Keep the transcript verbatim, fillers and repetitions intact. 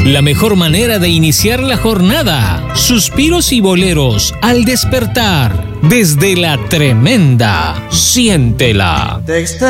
La mejor manera de iniciar la jornada. Suspiros y boleros al despertar. Desde la tremenda. Siéntela. Te